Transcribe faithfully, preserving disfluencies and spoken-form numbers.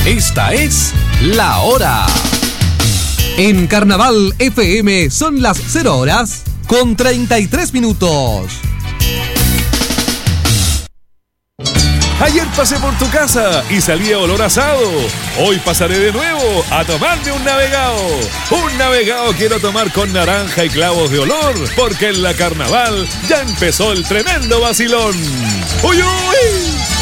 Esta es La Hora. En Carnaval F M son las cero horas con treinta y tres minutos. Ayer pasé por tu casa y salía olor asado. Hoy pasaré de nuevo a tomarme un navegado. Un navegado quiero tomar con naranja y clavos de olor, porque en la Carnaval ya empezó el tremendo vacilón. ¡Uy, uy!